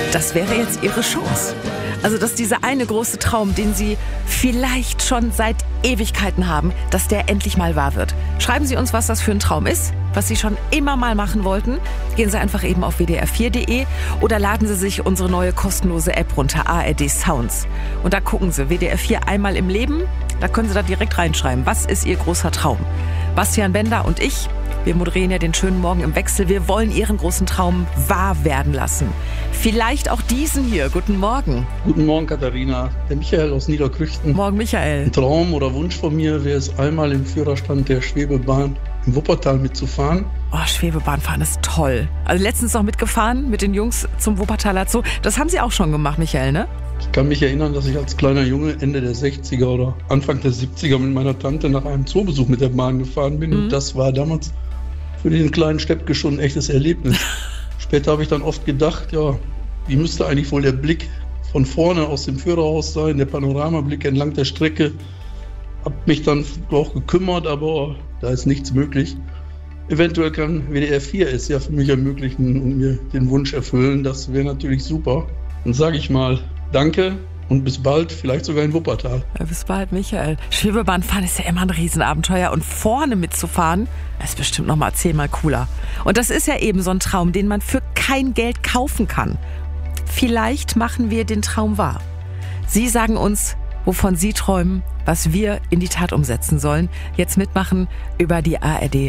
das wäre jetzt Ihre Chance. Also, dass dieser eine große Traum, den Sie vielleicht schon seit Ewigkeiten haben, dass der endlich mal wahr wird. Schreiben Sie uns, was das für ein Traum ist, was Sie schon immer mal machen wollten. Gehen Sie einfach eben auf wdr4.de oder laden Sie sich unsere neue kostenlose App runter, ARD Sounds. Und da gucken Sie, WDR 4 einmal im Leben, da können Sie da direkt reinschreiben, was ist Ihr großer Traum? Bastian Bender und ich, wir moderieren ja den schönen Morgen im Wechsel. Wir wollen Ihren großen Traum wahr werden lassen. Vielleicht auch diesen hier. Guten Morgen. Guten Morgen, Katharina. Der Michael aus Niederkrüchten. Morgen, Michael. Ein Traum oder Wunsch von mir wäre es, einmal im Führerstand der Schwebebahn im Wuppertal mitzufahren. Oh, Schwebebahnfahren ist toll. Also letztens noch mitgefahren mit den Jungs zum Wuppertaler Zoo. Das haben Sie auch schon gemacht, Michael, ne? Ich kann mich erinnern, dass ich als kleiner Junge Ende der 60er oder Anfang der 70er mit meiner Tante nach einem Zoobesuch mit der Bahn gefahren bin. Und das war damals für den kleinen Steppke schon ein echtes Erlebnis. Später habe ich dann oft gedacht, ja, wie müsste eigentlich wohl der Blick von vorne aus dem Führerhaus sein, der Panoramablick entlang der Strecke. Hab mich dann auch gekümmert, aber da ist nichts möglich. Eventuell kann WDR 4 es ja für mich ermöglichen und mir den Wunsch erfüllen. Das wäre natürlich super. Dann sage ich mal danke und bis bald, vielleicht sogar in Wuppertal. Ja, bis bald, Michael. Schwebebahnfahren ist ja immer ein Riesenabenteuer und vorne mitzufahren, ist bestimmt noch mal 10-mal cooler. Und das ist ja eben so ein Traum, den man für kein Geld kaufen kann. Vielleicht machen wir den Traum wahr. Sie sagen uns, wovon Sie träumen, was wir in die Tat umsetzen sollen. Jetzt mitmachen über die ARD